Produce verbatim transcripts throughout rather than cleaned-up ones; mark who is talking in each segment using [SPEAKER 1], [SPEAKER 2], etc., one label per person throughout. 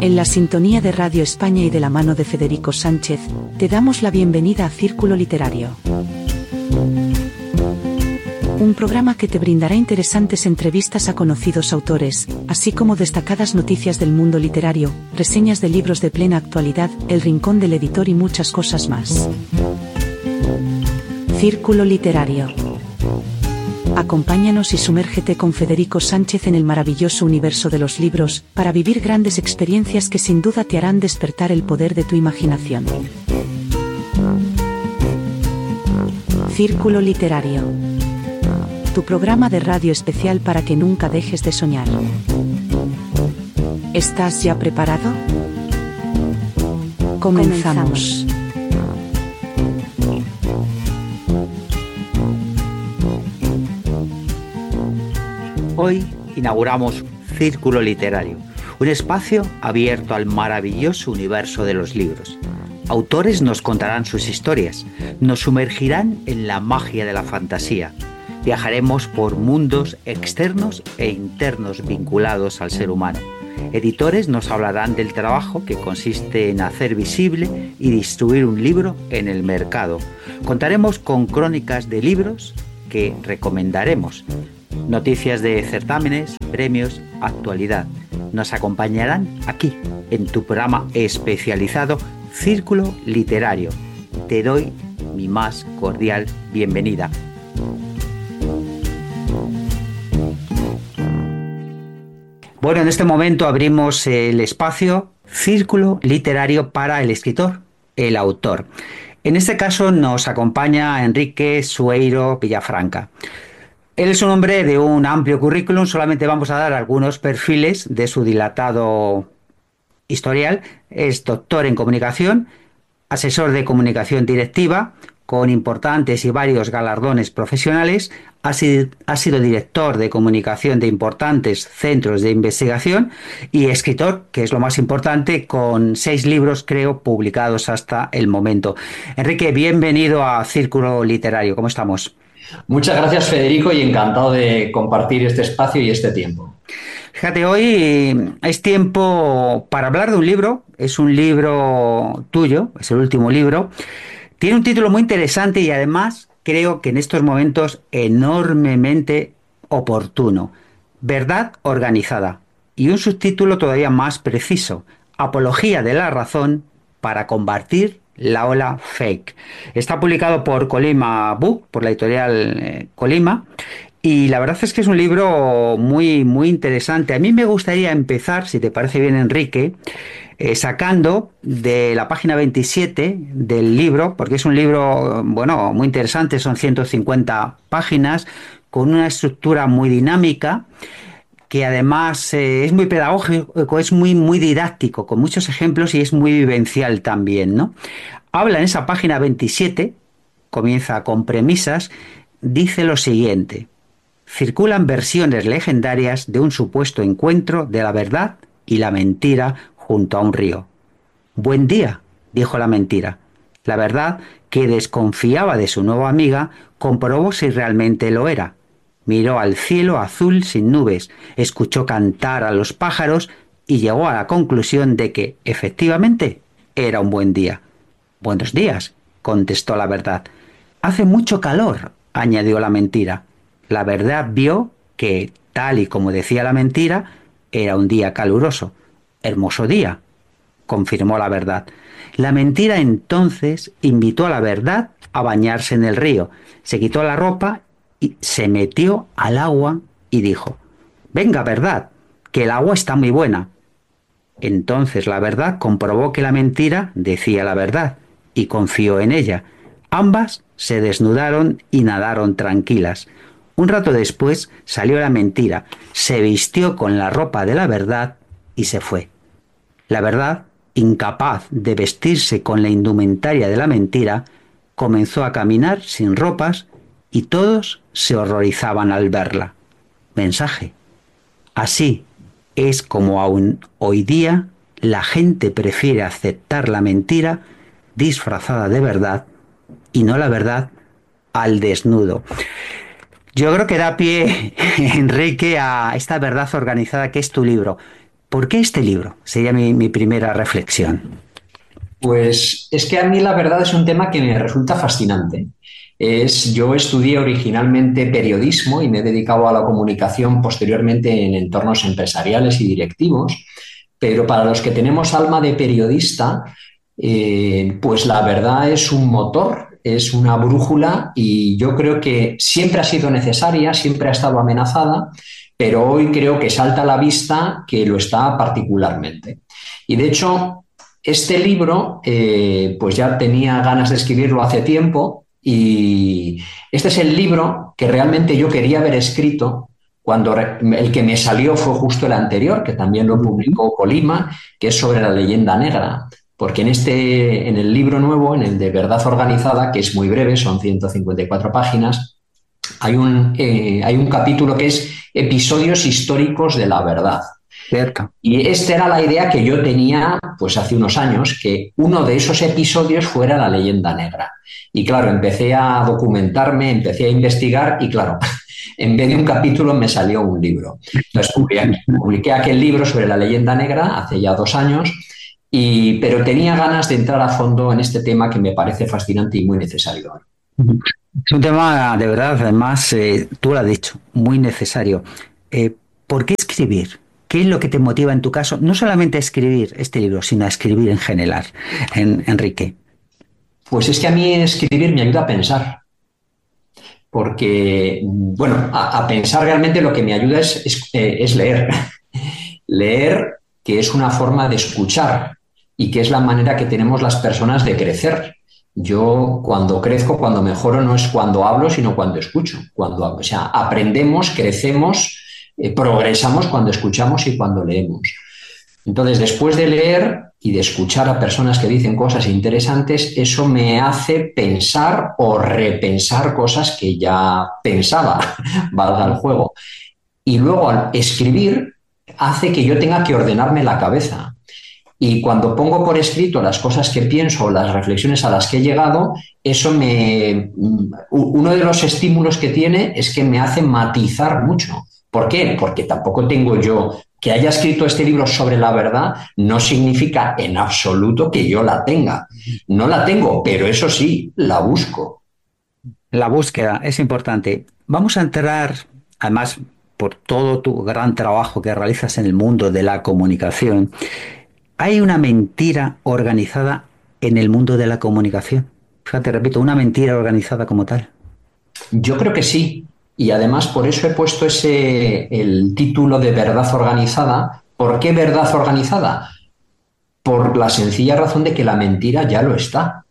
[SPEAKER 1] En la sintonía de Radio España y de la mano de Federico Sánchez, te damos la bienvenida a Círculo Literario. Un programa que te brindará interesantes entrevistas a conocidos autores, así como destacadas noticias del mundo literario, reseñas de libros de plena actualidad, el rincón del editor y muchas cosas más. Círculo Literario. Acompáñanos y sumérgete con Federico Sánchez en el maravilloso universo de los libros, para vivir grandes experiencias que sin duda te harán despertar el poder de tu imaginación. Círculo Literario. Tu programa de radio especial para que nunca dejes de soñar. ¿Estás ya preparado? Comenzamos.
[SPEAKER 2] Hoy inauguramos Círculo Literario, un espacio abierto al maravilloso universo de los libros. Autores nos contarán sus historias, nos sumergirán en la magia de la fantasía. Viajaremos por mundos externos e internos vinculados al ser humano. Editores nos hablarán del trabajo que consiste en hacer visible y distribuir un libro en el mercado. Contaremos con crónicas de libros que recomendaremos. Noticias de certámenes, premios, actualidad. Nos acompañarán aquí, en tu programa especializado Círculo Literario. Te doy mi más cordial bienvenida. Bueno, en este momento abrimos el espacio Círculo Literario para el escritor, el autor. En este caso nos acompaña Enrique Sueiro Villafranca. Él es un hombre de un amplio currículum, solamente vamos a dar algunos perfiles de su dilatado historial. Es doctor en comunicación, asesor de comunicación directiva, con importantes y varios galardones profesionales. Ha sido, ha sido director de comunicación de importantes centros de investigación y escritor, que es lo más importante, con seis libros, creo, publicados hasta el momento. Enrique, bienvenido a Círculo Literario. ¿Cómo estamos?
[SPEAKER 3] Muchas gracias, Federico, y encantado de compartir este espacio y este tiempo.
[SPEAKER 2] Fíjate, hoy es tiempo para hablar de un libro. Es un libro tuyo, es el último libro. Tiene un título muy interesante y además creo que en estos momentos enormemente oportuno. Verdad organizada. Y un subtítulo todavía más preciso. Apología de la razón para combatir la ola fake. Está publicado por Colima Book, por la editorial eh, Colima, y la verdad es que es un libro muy, muy interesante. A mí me gustaría empezar, si te parece bien, Enrique, eh, sacando de la página veintisiete del libro, porque es un libro, bueno, muy interesante, son ciento cincuenta páginas, con una estructura muy dinámica, que además eh, es muy pedagógico, es muy, muy didáctico, con muchos ejemplos y es muy vivencial también, ¿no? Habla en esa página veintisiete, comienza con premisas, dice lo siguiente: circulan versiones legendarias de un supuesto encuentro de la verdad y la mentira junto a un río. Buen día, dijo la mentira. La verdad, que desconfiaba de su nueva amiga, comprobó si realmente lo era. Miró al cielo azul sin nubes, escuchó cantar a los pájaros y llegó a la conclusión de que, efectivamente, era un buen día. Buenos días, contestó la verdad. Hace mucho calor, añadió la mentira. La verdad vio que, tal y como decía la mentira, era un día caluroso. Hermoso día, confirmó la verdad. La mentira entonces invitó a la verdad a bañarse en el río. Se quitó la ropa y se metió al agua y dijo: venga, verdad, que el agua está muy buena. Entonces la verdad comprobó que la mentira decía la verdad y confió en ella. Ambas se desnudaron y nadaron tranquilas. Un rato después salió la mentira, se vistió con la ropa de la verdad y se fue. La verdad, incapaz de vestirse con la indumentaria de la mentira, comenzó a caminar sin ropas y todos se horrorizaban al verla. Mensaje: así es como aún hoy día la gente prefiere aceptar la mentira disfrazada de verdad y no la verdad al desnudo. Yo creo que da pie, Enrique, a esta verdad organizada que es tu libro. ¿Por qué este libro? Sería mi, mi primera reflexión.
[SPEAKER 3] Pues es que a mí la verdad es un tema que me resulta fascinante. Es, yo estudié originalmente periodismo y me he dedicado a la comunicación posteriormente en entornos empresariales y directivos, pero para los que tenemos alma de periodista, eh, pues la verdad es un motor, es una brújula y yo creo que siempre ha sido necesaria, siempre ha estado amenazada, pero hoy creo que salta a la vista que lo está particularmente. Y de hecho, este libro, eh, pues ya tenía ganas de escribirlo hace tiempo. Y este es el libro que realmente yo quería haber escrito cuando el que me salió fue justo el anterior, que también lo publicó Colima, que es sobre la leyenda negra. Porque en, este, en el libro nuevo, en el de Verdad Organizada, que es muy breve, son ciento cincuenta y cuatro páginas, hay un, eh, hay un capítulo que es Episodios históricos de la verdad.
[SPEAKER 2] Cierto.
[SPEAKER 3] Y esta era la idea que yo tenía pues hace unos años, que uno de esos episodios fuera la leyenda negra. Y claro, empecé a documentarme, empecé a investigar y claro, en vez de un capítulo me salió un libro. Entonces publiqué, publiqué aquel libro sobre la leyenda negra hace ya dos años, y, pero tenía ganas de entrar a fondo en este tema que me parece fascinante y muy necesario.
[SPEAKER 2] Es un tema de verdad, además, eh, tú lo has dicho, muy necesario. Eh, ¿Por qué escribir? ¿Qué es lo que te motiva en tu caso? No solamente a escribir este libro, sino a escribir en general, en, Enrique.
[SPEAKER 3] Pues es que a mí escribir me ayuda a pensar. Porque, bueno, a, a pensar realmente lo que me ayuda es, es, eh, es leer. Leer, que es una forma de escuchar y que es la manera que tenemos las personas de crecer. Yo cuando crezco, cuando mejoro, no es cuando hablo, sino cuando escucho. Cuando, o sea, aprendemos, crecemos, eh, progresamos cuando escuchamos y cuando leemos. Entonces, después de leer y de escuchar a personas que dicen cosas interesantes, eso me hace pensar o repensar cosas que ya pensaba, valga el juego. Y luego al escribir hace que yo tenga que ordenarme la cabeza. Y cuando pongo por escrito las cosas que pienso, las reflexiones a las que he llegado, eso me... Uno de los estímulos que tiene es que me hace matizar mucho. ¿Por qué? Porque tampoco tengo yo... Que haya escrito este libro sobre la verdad no significa en absoluto que yo la tenga. No la tengo, pero eso sí, la busco.
[SPEAKER 2] La búsqueda es importante. Vamos a entrar, además, por todo tu gran trabajo que realizas en el mundo de la comunicación. ¿Hay una mentira organizada en el mundo de la comunicación? Fíjate, repito, una mentira organizada como tal.
[SPEAKER 3] Yo creo que sí. Y además por eso he puesto ese, el título de Verdad Organizada. ¿Por qué verdad organizada? Por la sencilla razón de que la mentira ya lo está.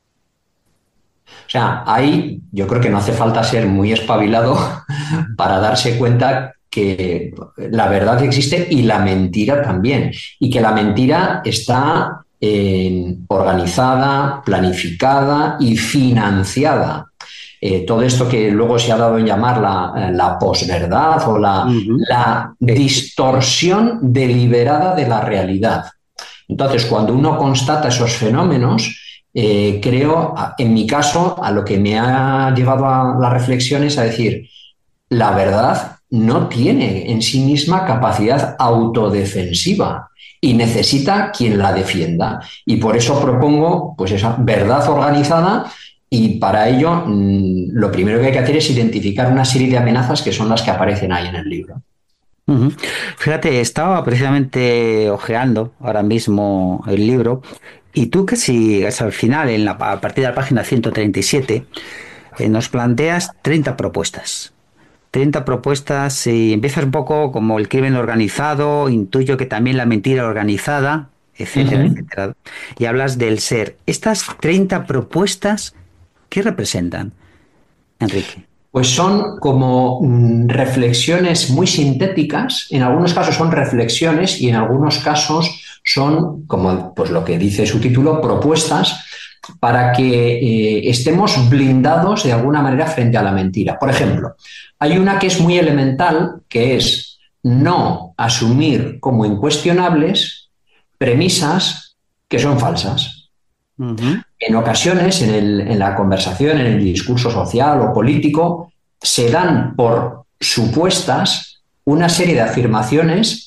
[SPEAKER 3] O sea, hay, yo creo que no hace falta ser muy espabilado para darse cuenta que la verdad existe y la mentira también. Y que la mentira está eh, organizada, planificada y financiada. Eh, todo esto que luego se ha dado en llamar la, la posverdad o la, uh-huh. la distorsión deliberada de la realidad. Entonces, cuando uno constata esos fenómenos, eh, creo, en mi caso, a lo que me ha llevado a la reflexión es a decir, la verdad no tiene en sí misma capacidad autodefensiva y necesita quien la defienda. Y por eso propongo pues, esa verdad organizada. Y para ello, lo primero que hay que hacer es identificar una serie de amenazas que son las que aparecen ahí en el libro.
[SPEAKER 2] Uh-huh. Fíjate, estaba precisamente hojeando ahora mismo el libro y tú casi al final, en la, a partir de la página ciento treinta y siete, eh, nos planteas treinta propuestas. treinta propuestas y empiezas un poco como el crimen organizado, intuyo que también la mentira organizada, etcétera, uh-huh. etcétera. Y hablas del ser. Estas treinta propuestas, ¿qué representan, Enrique?
[SPEAKER 3] Pues son como mm, reflexiones muy sintéticas, en algunos casos son reflexiones y en algunos casos son, como pues lo que dice su título, propuestas para que eh, estemos blindados de alguna manera frente a la mentira. Por ejemplo, hay una que es muy elemental, que es no asumir como incuestionables premisas que son falsas. Uh-huh. En ocasiones, en, el, en la conversación, en el discurso social o político, se dan por supuestas una serie de afirmaciones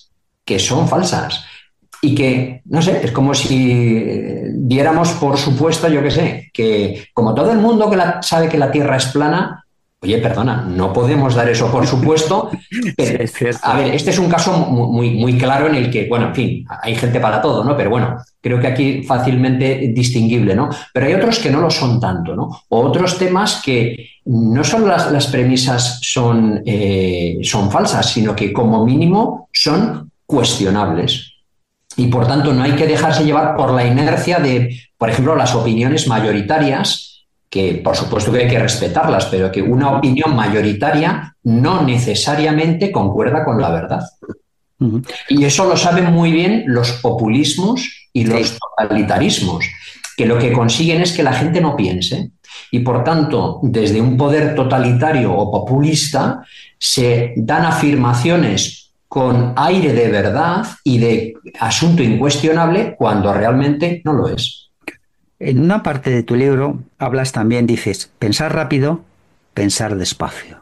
[SPEAKER 3] que son falsas. Y que, no sé, es como si diéramos por supuesto, yo qué sé, que como todo el mundo que la, sabe que la Tierra es plana, oye, perdona, no podemos dar eso por supuesto.
[SPEAKER 2] Sí,
[SPEAKER 3] Pero,
[SPEAKER 2] es cierto.
[SPEAKER 3] a ver, este es un caso muy, muy claro en el que, bueno, en fin, hay gente para todo, ¿no? Pero bueno, creo que aquí fácilmente distinguible, ¿no? Pero hay otros que no lo son tanto, ¿no? O otros temas que no solo las, las premisas son, eh, son falsas, sino que como mínimo son cuestionables. Y por tanto no hay que dejarse llevar por la inercia de, por ejemplo, las opiniones mayoritarias, que por supuesto que hay que respetarlas, pero que una opinión mayoritaria no necesariamente concuerda con la verdad. Uh-huh. Y eso lo saben muy bien los populismos y los sí. totalitarismos, que lo que consiguen es que la gente no piense. Y por tanto, desde un poder totalitario o populista se dan afirmaciones con aire de verdad y de asunto incuestionable cuando realmente no lo es.
[SPEAKER 2] En una parte de tu libro hablas también, dices, pensar rápido, pensar despacio.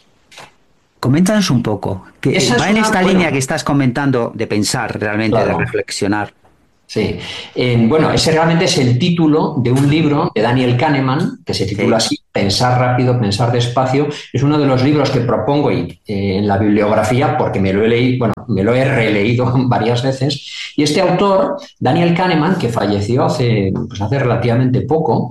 [SPEAKER 2] Coméntanos un poco, que
[SPEAKER 3] Esa
[SPEAKER 2] va
[SPEAKER 3] es
[SPEAKER 2] en
[SPEAKER 3] una,
[SPEAKER 2] esta
[SPEAKER 3] bueno,
[SPEAKER 2] línea que estás comentando de pensar realmente, claro. de reflexionar.
[SPEAKER 3] Sí, eh, bueno, ese realmente es el título de un libro de Daniel Kahneman, que se titula sí. así, Pensar rápido, pensar despacio. Es uno de los libros que propongo y, eh, en la bibliografía, porque me lo he leído, bueno, me lo he releído varias veces. Y este autor, Daniel Kahneman, que falleció hace, pues hace relativamente poco,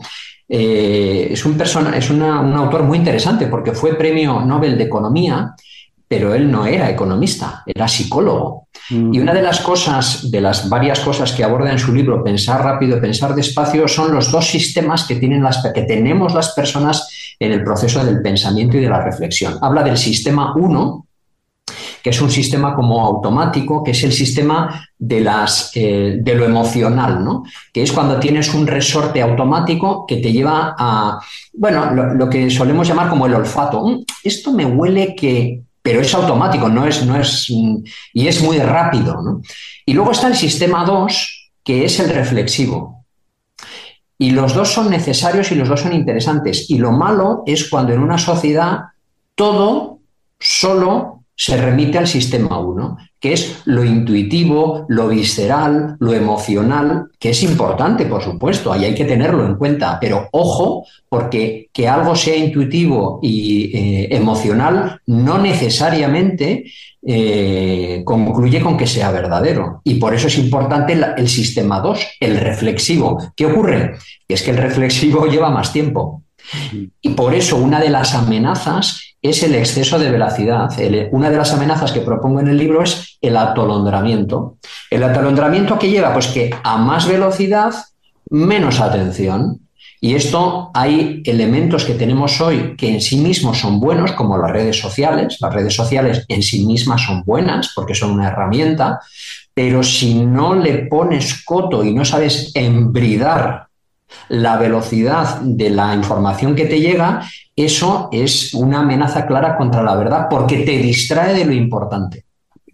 [SPEAKER 3] eh, es, un, persona, es una, un autor muy interesante porque fue premio Nobel de Economía, pero él no era economista, era psicólogo. Y una de las cosas, de las varias cosas que aborda en su libro, Pensar rápido, pensar despacio, son los dos sistemas que, tienen las, que tenemos las personas en el proceso del pensamiento y de la reflexión. Habla del sistema uno, que es un sistema como automático, que es el sistema de, las, eh, de lo emocional, ¿no? Que es cuando tienes un resorte automático que te lleva a, bueno, lo, lo que solemos llamar como el olfato. Esto me huele que... pero es automático, no es, no es, y es muy rápido, ¿no? Y luego está el sistema dos, que es el reflexivo. Y los dos son necesarios y los dos son interesantes. Y lo malo es cuando en una sociedad todo solo se remite al sistema uno, que es lo intuitivo, lo visceral, lo emocional, que es importante, por supuesto, ahí hay que tenerlo en cuenta, pero ojo, porque que algo sea intuitivo y eh, emocional no necesariamente eh, concluye con que sea verdadero. Y por eso es importante el, el sistema dos, el reflexivo. ¿Qué ocurre? Que es que el reflexivo lleva más tiempo. Y por eso una de las amenazas es el exceso de velocidad. El, una de las amenazas que propongo en el libro es el atolondramiento. ¿El atolondramiento qué lleva? Pues que a más velocidad, menos atención. Y esto, hay elementos que tenemos hoy que en sí mismos son buenos, como las redes sociales. Las redes sociales en sí mismas son buenas porque son una herramienta, pero si no le pones coto y no sabes embridar la velocidad de la información que te llega, eso es una amenaza clara contra la verdad porque te distrae de lo importante.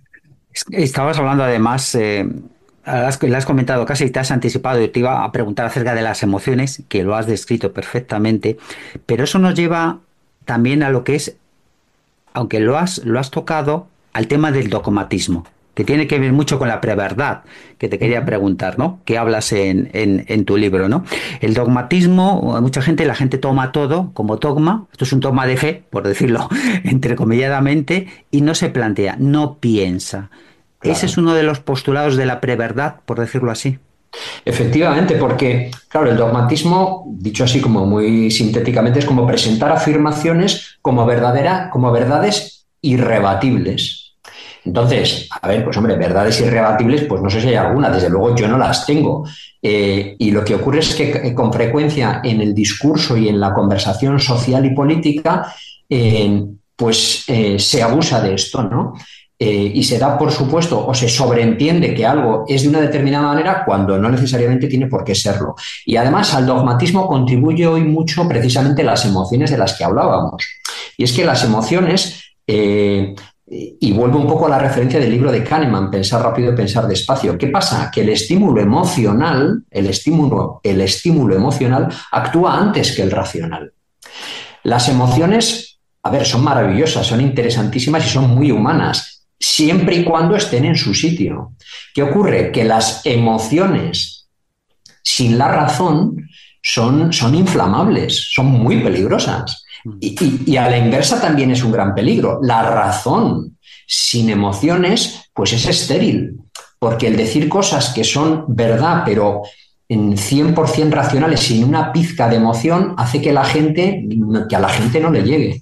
[SPEAKER 2] Estabas hablando además, eh, le has comentado casi, te has anticipado, y te iba a preguntar acerca de las emociones, que lo has descrito perfectamente, pero eso nos lleva también a lo que es, aunque lo has, lo has tocado, al tema del dogmatismo, que tiene que ver mucho con la preverdad, que te quería preguntar, ¿no? Que hablas en, en, en tu libro, ¿no? El dogmatismo, mucha gente, la gente toma todo como dogma, esto es un dogma de fe, por decirlo entrecomilladamente, y no se plantea, no piensa. Claro. Ese es uno de los postulados de la preverdad, por decirlo así.
[SPEAKER 3] Efectivamente, porque, claro, el dogmatismo, dicho así como muy sintéticamente, es como presentar afirmaciones como, verdadera, como verdades irrebatibles. Entonces, a ver, pues hombre, verdades irrebatibles, pues no sé si hay alguna, desde luego yo no las tengo. Eh, y lo que ocurre es que eh, con frecuencia en el discurso y en la conversación social y política, eh, pues eh, se abusa de esto, ¿no? Eh, y se da por supuesto o se sobreentiende que algo es de una determinada manera cuando no necesariamente tiene por qué serlo. Y además al dogmatismo contribuye hoy mucho precisamente las emociones de las que hablábamos. Y es que las emociones... Eh, Y vuelvo un poco a la referencia del libro de Kahneman, Pensar rápido, pensar despacio. ¿Qué pasa? Que el estímulo emocional, el estímulo, el estímulo emocional actúa antes que el racional. Las emociones, a ver, son maravillosas, son interesantísimas y son muy humanas, siempre y cuando estén en su sitio. ¿Qué ocurre? Que las emociones sin la razón son, son inflamables, son muy peligrosas. Y, y, y a la inversa también es un gran peligro. La razón sin emociones, pues es estéril, porque el decir cosas que son verdad, pero en cien por ciento racionales, sin una pizca de emoción, hace que, la gente, que a la gente no le llegue.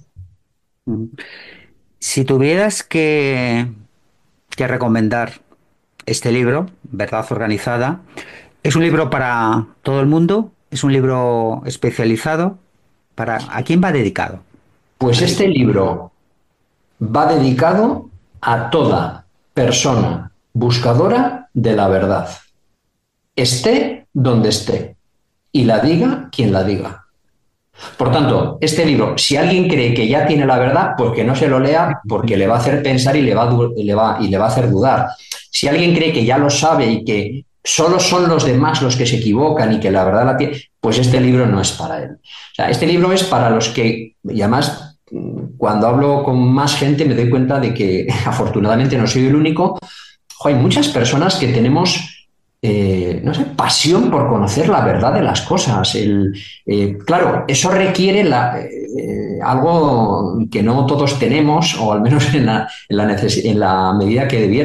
[SPEAKER 2] Si tuvieras que, que recomendar este libro, Verdad Organizada, ¿es un libro para todo el mundo? ¿Es un libro especializado? ¿Para, ¿A quién va dedicado?
[SPEAKER 3] Pues este libro va dedicado a toda persona buscadora de la verdad, esté donde esté, y la diga quien la diga. Por tanto, este libro, si alguien cree que ya tiene la verdad, pues que no se lo lea porque le va a hacer pensar y le va a, y le va, y le va a hacer dudar. Si alguien cree que ya lo sabe y que solo son los demás los que se equivocan y que la verdad la tiene, pues este libro no es para él. O sea, este libro es para los que, y además, cuando hablo con más gente me doy cuenta de que afortunadamente no soy el único. Jo, hay muchas personas que tenemos Eh, no sé, pasión por conocer la verdad de las cosas. El, eh, claro, eso requiere la, eh, algo que no todos tenemos, o al menos en la, en la, neces- en la medida que debiera.